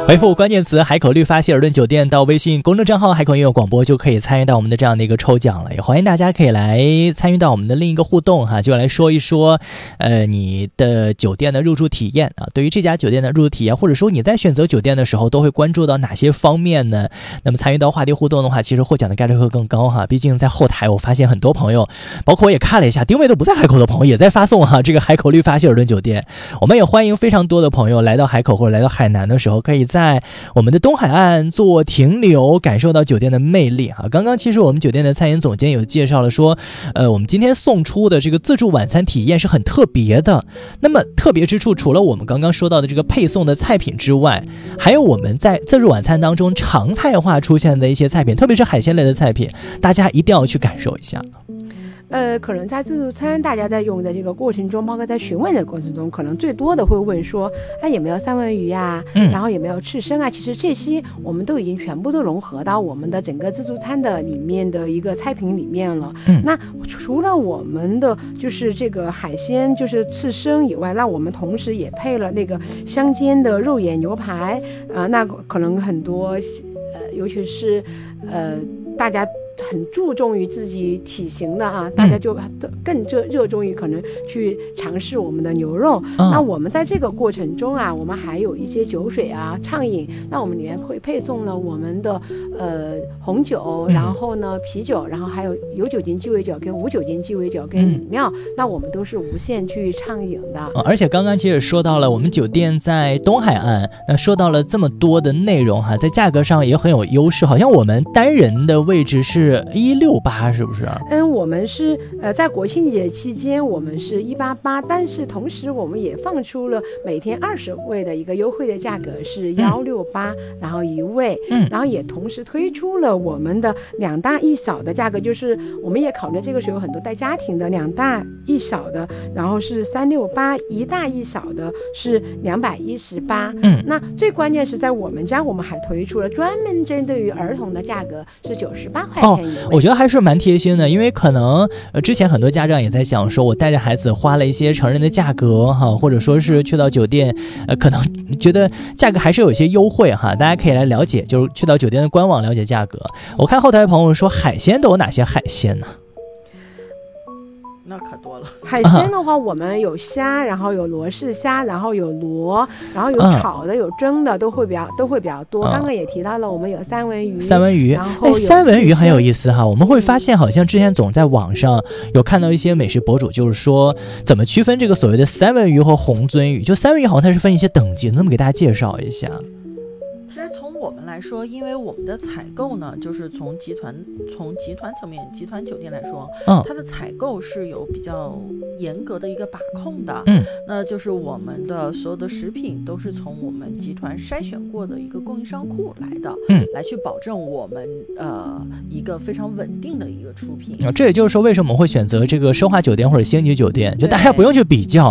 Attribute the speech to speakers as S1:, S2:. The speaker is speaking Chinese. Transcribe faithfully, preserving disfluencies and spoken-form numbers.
S1: 回复关键词海口绿发希尔顿酒店到微信公众账号海口音乐广播，就可以参与到我们的这样的一个抽奖了。也欢迎大家可以来参与到我们的另一个互动哈，就来说一说呃你的酒店的入住体验啊。对于这家酒店的入住体验，或者说你在选择酒店的时候都会关注到哪些方面呢？那么参与到话题互动的话，其实获奖的概率会更高哈。毕竟在后台我发现很多朋友，包括我也看了一下定位都不在海口的朋友也在发送哈这个海口绿发希尔顿酒店。我们也欢迎非常多的朋友来到海口或者来到海南的时候，可以在我们的东海岸做停留，感受到酒店的魅力哈。刚刚其实我们酒店的餐饮总监有介绍了说，呃，我们今天送出的这个自助晚餐体验是很特别的。那么特别之处，除了我们刚刚说到的这个配送的菜品之外，还有我们在自助晚餐当中常态化出现的一些菜品，特别是海鲜类的菜品，大家一定要去感受一下。
S2: 呃，可能在自助餐大家在用的这个过程中，包括在询问的过程中，可能最多的会问说，哎，有没有三文鱼啊？嗯，然后有没有刺身啊？其实这些我们都已经全部都融合到我们的整个自助餐的里面的一个菜品里面了。嗯，那除了我们的就是这个海鲜就是刺身以外，那我们同时也配了那个香煎的肉眼牛排啊、呃，那可能很多呃，尤其是呃大家很注重于自己体型的啊，大家就更热热衷于可能去尝试我们的牛肉、嗯、那我们在这个过程中啊，我们还有一些酒水啊畅饮，那我们里面会配送了我们的呃红酒，然后呢啤酒，然后还有有酒精鸡尾酒跟无酒精鸡尾酒跟饮料、嗯、那我们都是无限去畅饮的、
S1: 嗯、而且刚刚其实说到了我们酒店在东海岸，那说到了这么多的内容哈，在价格上也很有优势，好像我们单人的位置是一六八，是不是？
S2: 嗯，我们是呃在国庆节期间我们是一八八，但是同时我们也放出了每天二十位的一个优惠的价格是幺六八，然后一位，嗯，然后也同时推出了我们的两大一小的价格，就是我们也考虑这个时候很多带家庭的两大一小的，然后是三六八，一大一小的是两百一十八，嗯，那最关键是在我们家我们还推出了专门针对于儿童的价格是九十八块钱。哦，
S1: 我觉得还是蛮贴心的，因为可能呃之前很多家长也在想说，我带着孩子花了一些成人的价格哈，或者说是去到酒店，呃可能觉得价格还是有一些优惠哈，大家可以来了解，就是去到酒店的官网了解价格。我看后台朋友说海鲜都有哪些海鲜呢？
S3: 那可多了。
S2: 海鲜的话，我们有虾，然后有罗氏虾，然后有螺，然后有炒的，有蒸的，都会比较都会比较多。刚刚也提到了，我们有三文鱼，
S1: 三文鱼，
S2: 然后有
S1: 三文鱼很有意思哈。我们会发现，好像之前总在网上有看到一些美食博主，就是说怎么区分这个所谓的三文鱼和红鳟鱼。就三文鱼好像它是分一些等级，那么给大家介绍一下。
S3: 其实从我们来说，因为我们的采购呢，就是从集团从集团层面，集团酒店来说，嗯，它的采购是有比较严格的一个把控的，嗯，那就是我们的所有的食品都是从我们集团筛选过的一个供应商库来的，嗯，来去保证我们呃一个非常稳定的一个出品。
S1: 这也就是说，为什么我们会选择这个奢华酒店或者星级酒店，就大家不用去比较。